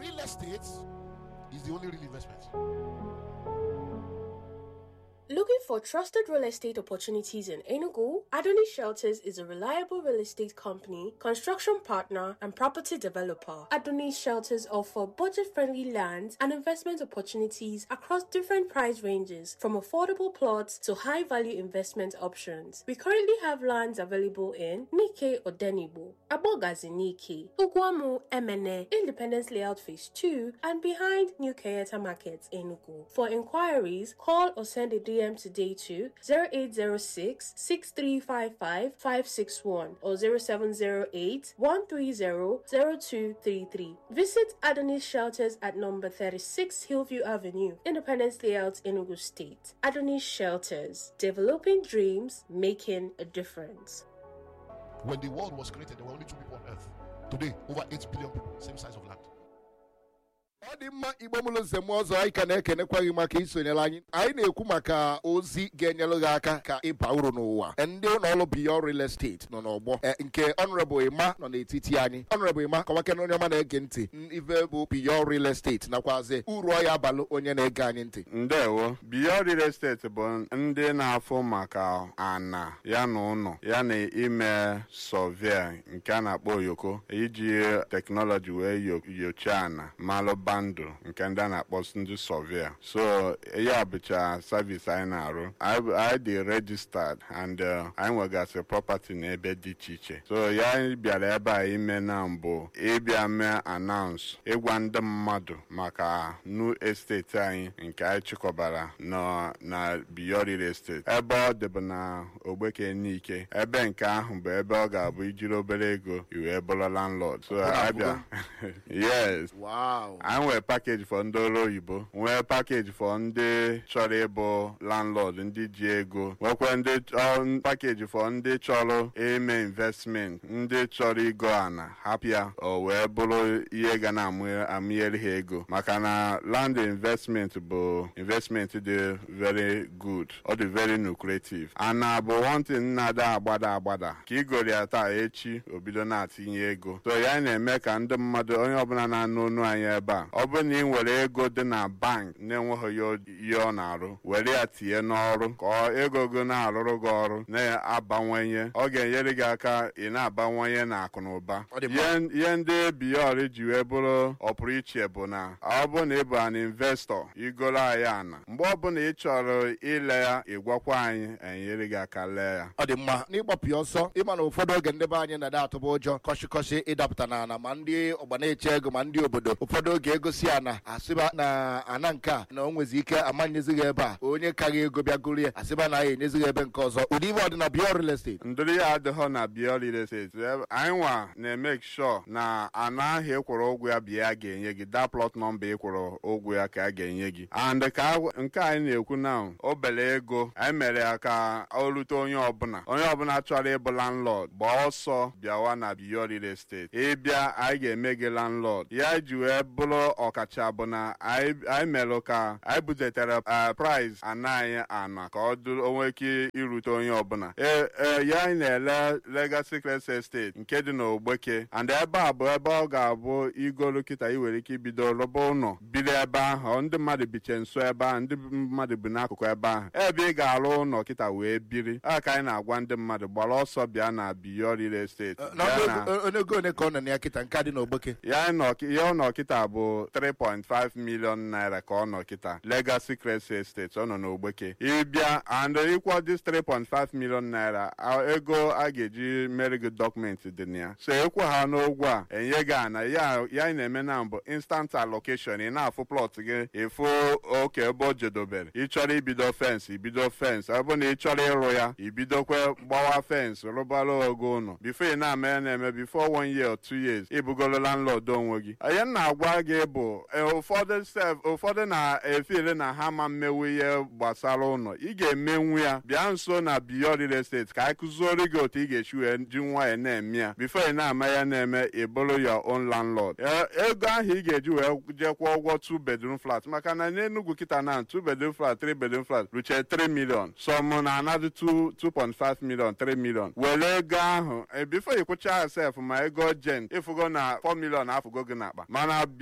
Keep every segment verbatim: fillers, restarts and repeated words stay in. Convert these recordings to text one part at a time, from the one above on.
real estate is the only real investment. Looking for trusted real estate opportunities in Enugu? Adonis Shelters is a reliable real estate company, construction partner, and property developer. Adonis Shelters offer budget-friendly lands and investment opportunities across different price ranges, from affordable plots to high-value investment options. We currently have lands available in Nike Odenibo, Abogazi Nike, Ugwamu Emene, Independence Layout Phase two, and behind New Kayeta Market, Enugu. For inquiries, call or send a D M today to zero eight zero six, six three five five, five six one or zero seven zero eight, one three zero, zero two three three. Visit Adonis Shelters at number thirty-six Hillview Avenue, Independence Layout, Enugu State. Adonis Shelters, developing dreams, making a difference. When the world was created, there were only two people on earth. Today, over eight billion people, same size of land. Ọ dị mma Igbo mụlụ nzem ọzọ anyị ka na-ekenekwa gị maka isonyere anyị anyị na-ekwu maka ozi ga-enyere gị aka ka ịba uru n'ụwa. Ndị ụlọ ọrụ Beyond Real Estate nọ n'ọgbọ nke Honorable Emma nọ n'etiti anyị. Honorable Emma kọwakena onye ọma na-ege ntị ife bụ Beyond Real Estate nakwazi uru ọ ya abalụ onye na-ege anyị ntị. Ndewo, Beyond Real Estate bụ ndị na-afụ maka ana ya na ụlọ ya na ime survey nke a na-akpọ oyoko iji teknọlọji wee yochaa ana malụ ndụ nke ndị a na-akpọ ndị surveyor. So ya bụcha service anyị na-arụ. I dị registered and anyị nwegasị property n'ebe dị iche iche. So ya bịara ebe a ime na mbụ ịbịa mee announce ịgwa ndị mmadụ maka new estate anyị nke anyị chịkọbara na Beyond Real Estate. Ebe ọ dịbụ na Ogbeke Nike, ebe nke ahụ bụ ebe ọ ga-abụ ijiri obere ego iwee bụrụ landlord. So abịa yes. Wow. Nwee package for ndị ọrụ oyibo, nwee package for ndị chọrọ ịbụ landlord, ndị ji ego, nwekwa ndị package for ndị chọrọ ime investment, ndị chọrọ igo ana hapịa o wee bụrụ ihe ga na-amụnyere ha ego, maka na land investment bụ investment dị very good, ọ dị very lucrative. Ana bụ one thing na-ada agbada agbada ka igori ya taa echi obido na-atinye ego. So ya na-eme ka ndị mmadụ onye ọbụla na-anụ onu anyị ebe a, ọ bụ na ị nwere ego dị na bank na-enweghị ihe ọ na-arụ, were ya tinye n'ọrụ ka ego gị na-arụrụ gị ọrụ na-abawanye, ọ ga-enyere gị aka ị na-abawanye na akụ na ụba. Ihe ndị Beyond ji wee bụrụ ọpụrụ iche bụ na ọ bụ na ị bụ an investor igoro anyị ana, mgbe ọ bụ na ị chọrọ ile ya ịgwakwa anyị, enyere gị aka lee ya. Ọ dị mma n'ịgbapụ ya ọsọ ịma na ụfọdụ oge ndị be anyị na-ada atụba ụjọ kọshịkọshị ịdapụta n'ala, ma ndị ọgbana-eche ego ma ndị obodo. Ụfọdụ oge egosi ana asịba na ana nke a na o nwezi ike amanyezighị ebe a, onye kaghị ego bịa gụrụ ya asịba na ya enyezighị ebe nke ọzọ. Ụdị ibe ọ dị na Beyond Real Estate. Ndịrị ya adịghọ na Beyond Real Estate. Anyị nwa na-emek sure na ana ahụ ịkwụrụ ụgwọ ya bịa a ga-enye gị, that plot number ịkwụrụ ụgwọ ya ka a ga-enye gị. And ka nke anyị na-ekwu na obere ego anyị mere ya ka o rute onye ọbụla onye ọbụla chọrọ ịbụ landlord gbaa ọsọ bịawa na Beyond Real Estate. Ịbịa anyị ga-eme gị landlord. Ya ji wee bụrụ ọkacha bụ na anyị melụ ka anyị buzetara price ana anyị ana ka ọ dụrụ onwe ike irute onye ọbụla. Ya anyị na-ele Legacy Crest Estate nke dị n'Ogbeke, and ebe a bụ ebe ọ ga-abụ igolu kịta i nwere ike ibido rụba ụlọ biri ebe ahụ, ndị mmadụ biche nso ebe ahụ, ndị mmadụ bi n'akụkụ ebe ahụ, ebe ị ga-arụ ụlọ kịta wee biri. A ka anyị na-agwa ndị mmadụ gbara ọsọ bịa na Beyond Real Estate. Onego one ka ọ nọ na ya kịta nke dị n'Ogbeke? Ya ọ nọ kịta bụ three point five million naira ka ọ nọ kịta. Legacy Crest Estate ọ nọ n'Ogbeke. Ịbịa and ịkwọ this three point five million naira ego a ga-eji mere gị dọkụmentị dị na ya. So ịkwụ ha n'ụgwọ a enye gị ana ya ya na-eme na mbụ instant allocation. Ị na-afụ plọt gị ịfụ oke ebe o jedobere. Ị chọrọ ibido fensị ibido fensị, ọ bụ na ị chọrọ ịrụ ya ibidokwe gbawa fensị rụbara ogo ụnọ bifo ị na-ame ya na-eme before one year or two years ibugolo landlord onwe gị. Ihe na-agwa gị bụ ụfọdụ sef ụfọdụ na-efere na ha ma mmewu ihe gbasara ụlọ. Ị ga-emenwu ya bịa nso na Beyond Real Estate ka anyị kụziere gị otu ị ga-esi wee ji nwa ya na-eme ya bifo ị na-ama ya na-eme ị bụrụ your own landlord. Ego ahụ ị ga-eji wee jekwa ụgwọ two bedroom flat, maka na n'Enugu kịta na two bedroom flat three bedroom flat ruche three million, some na another two point five million three million. Were ego ahụ bifo ị kwụcha sef ma ego jen ịfụgo na four million afụgo gị n'akpa, mana bịa na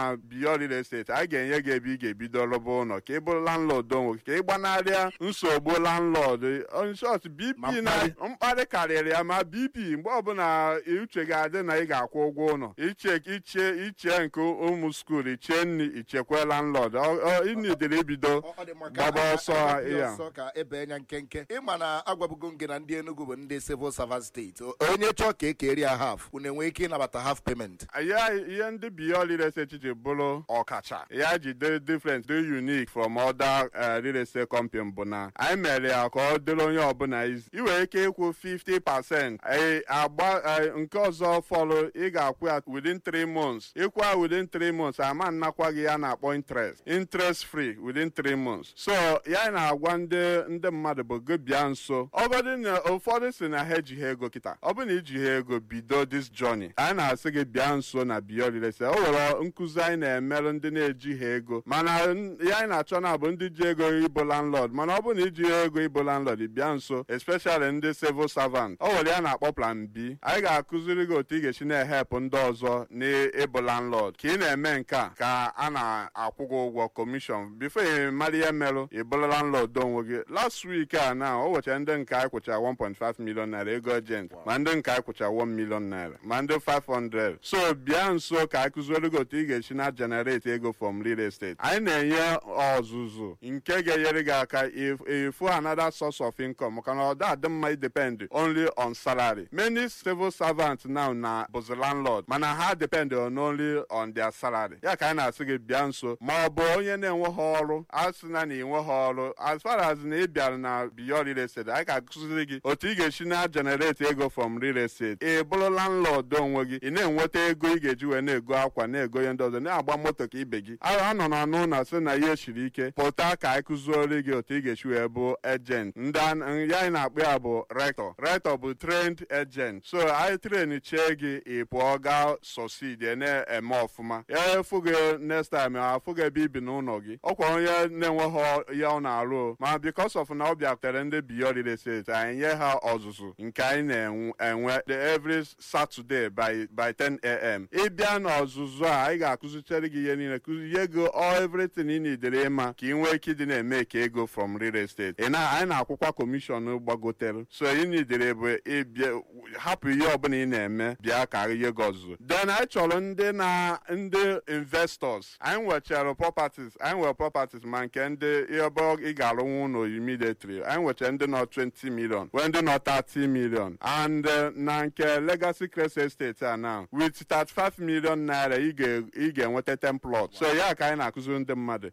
na Beyond Real Estate a ga-enye gị ebe ị ga-ebido rụba ụlọ ka ị bụrụ landlord onwe ka ị gbanarịa nsogbu landlord short B P na mkparị karịrị ya ma B P mgbe ọbụla uche ga-adị na ị ga-akwụ ụgwọ ụlọ iche iche iche nke ụmụ skuul iche nri ichekwa landlord ịnidere ibido gbaba ọsọ ya ka ebe anya nkenke ịma na agwabugo gị na ndị Enugu bụ ndị civil servant steeti onye chọọ ka ekeri ya half unu enwe ike ịnabata half payment ya ihe ndị Beyond Real Estate ji bụrụ ọkacha ya ji dị different dị unique from other real estate company bụ na anyị mere ya ka ọ dịrị onye ọbụla izi ị nwere ike ịkwụ fifty percent agba nke ọzọ fọlụ ị ga-akwụ ya within three months ịkwụ within three months ama nnakwa gị ya na-akpọ interest interest free within three months so ya na-agwa ndị ndị mmadụ bụ gị bịa nso ọgọdị na ụfọdụ si na ha ejighị ego kịta ọ bụ na ijighị ego bido this journey anyị na-asị gị bịa nso na Beyond Real Estate o nwere nkụzi anyị na-emerụ ndị na-ejighị ego mana ya anyị na-achọ na bụ ndị ji ego ịbụ landlord mana ọ bụ na ijighị ego ịbụ landlord bịa nso especially ndị civil servant o nwere ya na-akpọ plan B anyị ga-akụziri gị otu ị ga-esi na-ehepụ ndị ọzọ n'ịbụ landlord ka ị na-eme nke a ka a na-akwụ gị ụgwọ commission before ị mara ihe merụ ị bụrụ landlord onwe gị last week a na o wechara ndị nke anyị kwụchara one point five million naira ego agent ma ndị nke anyị kwụchara one million naira ma ndị five hundred so bịa nso ka anyị kụziere gị otu ị ga-esi na generate ego from real estate anyị na-enye ọzụzụ nke ga-enyere gị aka ifu another source of income maka na ọ da adị mma depend only on salary many civil servants now na bụzi landlord mana ha depend on only on their salary ya ka anyị na-asị gị bịa nso ma ọ bụ onye na-enweghị ọrụ a sị na na ịnweghị ọrụ as far as na ị bịara na Beyond Real Estate anyị ga-akụziri gị otu ị ga-esi na generate ego from real estate ị bụrụ landlord onwe gị ị na-enweta ego ị ga-eji wee na-ego akwa na-ego ihe ndị ọzọ na-agba moto ka ibe gị a nọ na n'ụlọ sị na ihe siri ike pụta ka anyị kụziere gị otu ị ga-esi wee bụ agent ndị ya anyị na-akpọ ya bụ rector rector bụ trained agent so anyị train chee gị ị pụọ gaa succeed na-eme ọfụma ya efu gị next time afụ gị ebe ibi n'ụlọ gị ọkwa onye na-enweghị ya ọ na-arụ ma because of na ọ bịatere ndị Beyond Real Estate anyị nye ha ọzụzụ nke anyị na-enwe every Saturday by by ten a m ịbịa n'ọzụzụ a anyị ga-akụzichere gị ihe niile kụzie gị all everything ị nidere ịma ka ị nwee ike ịdị na-eme ka ego from real estate ị na anyị na-akwụkwa commission gbagotere so ị nidere bụ ịbịa hapụ ihe ọbụla ị na-eme bịa ka ihe gị ọzụzụ then anyị chọrọ ndị na ndị investors anyị nwechara properties anyị nwere properties ma nke ndị ebe ị ga-arụnwu ụlọ immediately anyị nwechara ndị nọ twenty million wee ndị nọ thirty million and uh, na nke Legacy Crest Estate a now with thirty-five million naira ị ga-enweta ten plot so ya ka anyị na-akụziri ndị mmadụ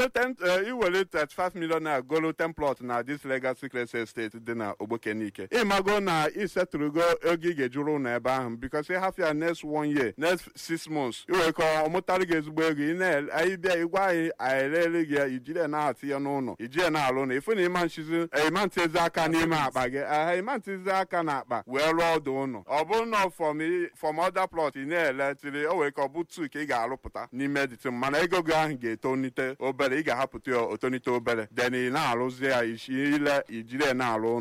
iwere thirty-five million naira golo ten plot na this Legacy Crest Estate dị na Ogbokenike ịmago na isetụrụgo oge ị ga-ejuru ụlọ ebe ahụ because ị hafụ ya next one year next six months iwere ka ọ mụtara gị ezigbo ego anyị bịa ịgwa anyị anyị rere gị ya ijiri na-atị ya n'ụlọ ijiri na-alụ na ifu na ịma nchizi ịma ntịzi aka n'ime akpa gị ịma ntịzi aka na akpa wee rụọ ọdụ ụlọ ọ bụrụ na from other plot ị na-ele tiri o were ka ọ bụ two ka ị ga-arụpụta n'ime dịtị mana ego gị ahụ ga-etonite obere ị ga-ahapụta ya otonite obere then ị na-arụzi ya ile ijiri na-alụ ụlọ